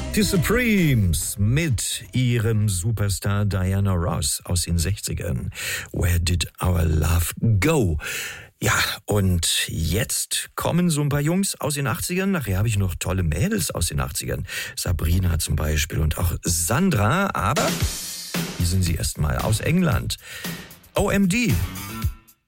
Die Supremes mit ihrem Superstar Diana Ross aus den 60ern. Where did our love go? Ja, und jetzt kommen so ein paar Jungs aus den 80ern. Nachher habe ich noch tolle Mädels aus den 80ern. Sabrina zum Beispiel und auch Sandra. Aber hier sind sie erstmal aus England. OMD.